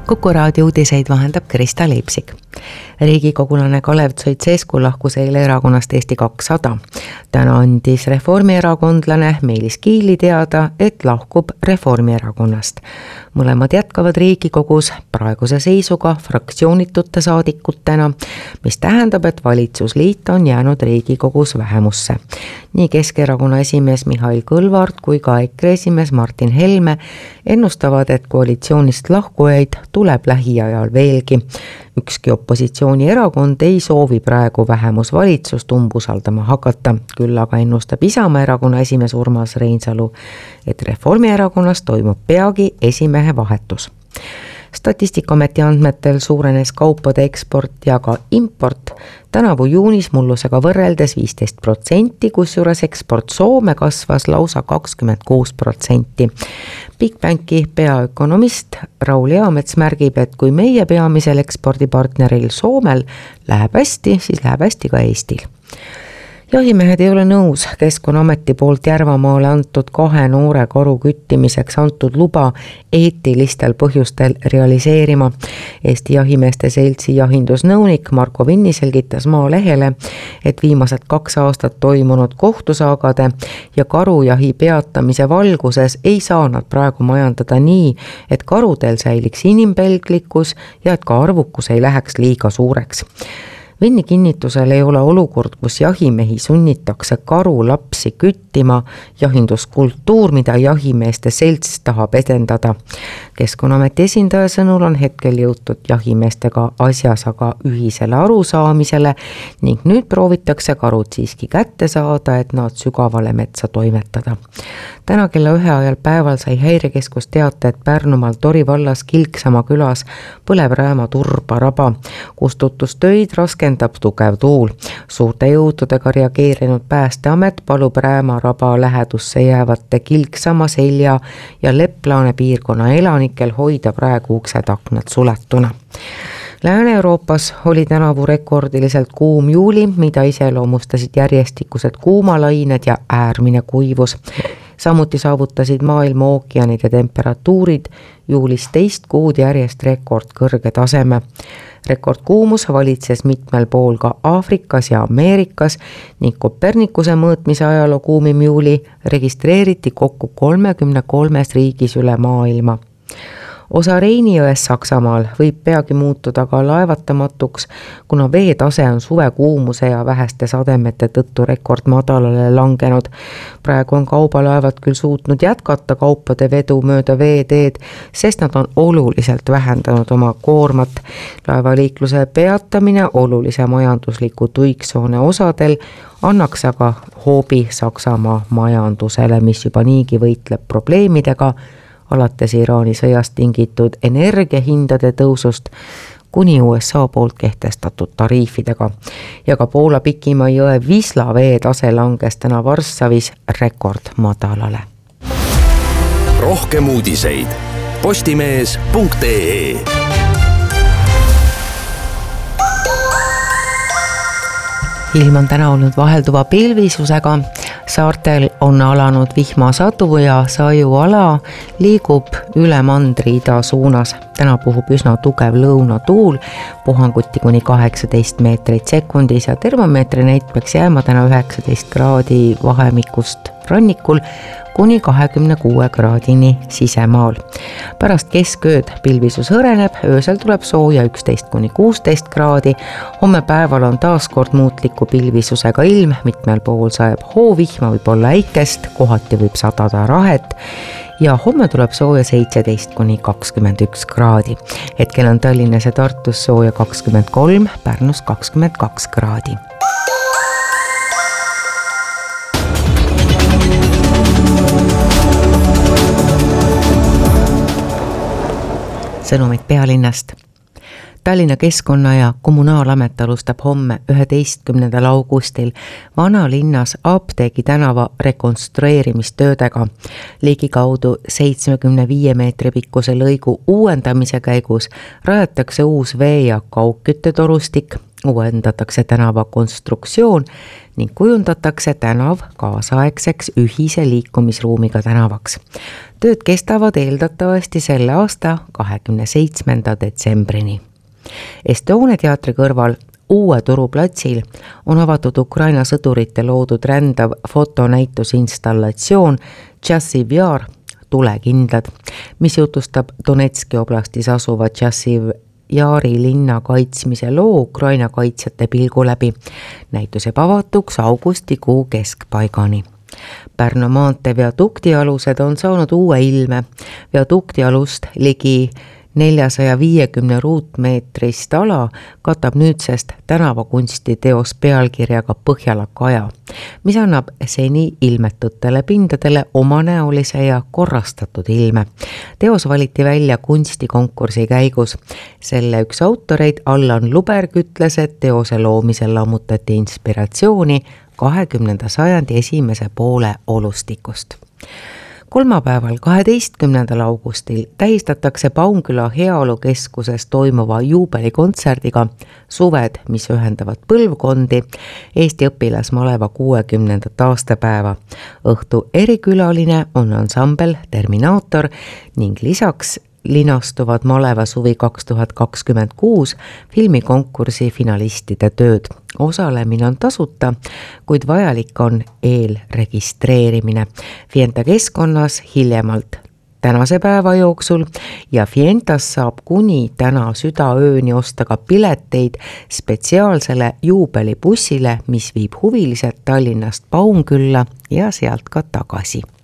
Kuku raadio uudiseid vahendab Krista Leipsik. Riigikogulane Kalev Stoicescu lahkus eile erakonnast Eesti 200. Täna andis reformierakondlane Meelis Kiili teada, et lahkub Reformierakonnast. Mõlemad jätkavad Riigikogus praeguse seisuga fraktsioonitute saadikutena, mis tähendab, et valitsusliit on jäänud Riigikogus vähemusse. Nii Keskerakonna esimees Mihhail Kõlvart kui ka EKRE esimees Martin Helme ennustavad, et koalitsioonist lahkujaid tuleb lähiajal veelgi. Ükski opositsioonierakond ei soovi praegu vähemusvalitsust umbusaldama hakata, küll aga ennustab Isamaa erakonna esimees Urmas Reinsalu, et Reformierakonnas toimub peagi esimehe vahetus. Statistikaameti andmetel suurenes kaupade eksport ja ka import tänavu juunis mullusega võrreldes 15%, kusjuures eksport Soome kasvas lausa 26%. Bigbanki peaökonomist Raul Eamets märgib, et kui meie peamisel ekspordipartneril Soomel läheb hästi, siis läheb hästi ka Eestil. Jahimehed ei ole nõus Keskkonnaameti poolt Järvamaale antud 2 noore karu küttimiseks antud luba eetilistel põhjustel realiseerima. Eesti Jahimeeste Seltsi jahindusnõunik Marko Vinni selgitas Maalehele, et viimased 2 aastat toimunud kohtusaagade ja karujahi peatamise valguses ei saa nad praegu majandada nii, et karudel säiliks inimpelglikkus ja et ka arvukus ei läheks liiga suureks. Vinni kinnitusel ei ole olukord, kus jahimehi sunnitakse karulapsi küttima, jahinduskultuur, mida Jahimeeste Selts tahab edendada. Keskkonnaameti esindaja sõnul on hetkel jõutud jahimeestega asjas aga ühisele arusaamisele ning nüüd proovitakse karud siiski kätte saada, et nad sügavale metsa toimetada. Täna kella 1 ajal päeval sai Häirekeskus teate, et Pärnumaal Tori vallas Kilksama külas põleb Rääma turbaraba, kustutustöid raskendab tugev tuul. Suurte jõududega reageerinud Päästeamet palub Rääma raba lähedusse jäävate Kilksama, Selja ja Lepplaane piirkonna elanikel hoida praegu uksed aknad suletuna. Lääne-Euroopas oli tänavu rekordiliselt kuum juuli, mida iseloomustasid järjestikused kuumalained ja äärmine kuivus. Samuti saavutasid maailma ookeanide temperatuurid juulis 2 kuud järjest rekordkõrge taseme. Rekordkuumus valitses mitmel pool ka Aafrikas ja Ameerikas ning Kopernikuse mõõtmise ajaloo kuumim juuli registreeriti kokku 33 riigis üle maailma. Osa Reini jões Saksamaal võib peagi muutuda ka laevatamatuks, kuna veetase on suve kuumuse ja väheste sademete tõttu rekordmadalale langenud. Praegu on kaubalaevad küll suutnud jätkata kaupade vedu mööda veeteed, sest nad on oluliselt vähendanud oma koormat. Laevaliikluse peatamine olulise majandusliku tuiksoone osadel annaks aga hoobi Saksamaa majandusele, mis juba niigi võitleb probleemidega, alates Iraani sõjast tingitud energiahindade tõusust kuni USA poolt kehtestatud tariifidega. Ja ka Poola Pikimaa jõe Wisla veetase langes täna Varssavis rekordmadalale. Rohkem uudiseid postimees.ee. Ilm on täna olnud vahelduva pilvisusega. Saartel on alanud vihmasadu ja sajuala liigub üle mandri ida suunas. Täna puhub üsna tugev lõunatuul, puhanguti kuni 18 meetrit sekundis ja termomeetri näiteks jääma täna 19 kraadi vahemikust rannikul kuni 26 kraadini sisemaal. Pärast keskööd pilvisus hõreneb, öösel tuleb sooja 11 kuni 16 kraadi. Homme päeval on taaskord muutliku pilvisusega ilm, mitmel pool sajab hoovihma, võib olla äikest, kohati võib sadada rahet ja homme tuleb sooja 17 kuni 21 kraadi. Hetkel on Tallinnas ja Tartus sooja 23, Pärnus 22 kraadi. Sõnumid pealinnast. Tallinna Keskkonna- ja Kommunaalamet alustab homme 11. augustil vanalinnas Apteegi tänava rekonstrueerimistöödega. Ligikaudu 75 meetri pikkuse lõigu uuendamise käigus rajatakse uus vee- ja kaugküttetorustik, uuendatakse tänava konstruktsioon ning kujundatakse tänav kaasaegseks ühise liikumisruumiga tänavaks. Tööd kestavad eeldatavasti selle aasta 27. detsembrini. Estonia teatri kõrval Uue Turu platsil on avatud Ukraina sõdurite loodud rändav fotonäitusinstallatsioon Tšassiv Jaar tulekindlad, mis jutustab Donetski oblastis asuva Tšassiv Jaari linna kaitsmise loo Ukraina kaitsjate pilgu läbi. Näitus jääb avatuks augustikuu keskpaigani. Pärnu maantee viadukti alused on saanud uue ilme. Viadukti alust ligi 450 ruutmeetrist ala katab nüüdsest tänavakunsti teos pealkirjaga Põhjala kaja, mis annab seni ilmetutele pindadele omanäolise ja korrastatud ilme. Teos valiti välja kunstikonkursi käigus. Selle üks autoreid Allan Luberg ütles, et teose loomisel lammutati inspiratsiooni 20. sajandi esimese poole olustikust. Kolmapäeval 12. augustil tähistatakse Paunküla heaolukeskuses toimuva juubelikontserdiga Suved, mis ühendavad põlvkondi Eesti õpilasmaleva 60. aastapäeva. Õhtu erikülaline on ansambel Terminaator ning lisaks linastuvad maleva suvi 2026 filmikonkursi finalistide tööd. Osalemine on tasuta, kuid vajalik on eelregistreerimine Fienta keskkonnas hiljemalt tänase päeva jooksul ja Fientas saab kuni täna südaööni osta ka pileteid spetsiaalsele juubelibussile, mis viib huvilised Tallinnast Paunkülla ja sealt ka tagasi.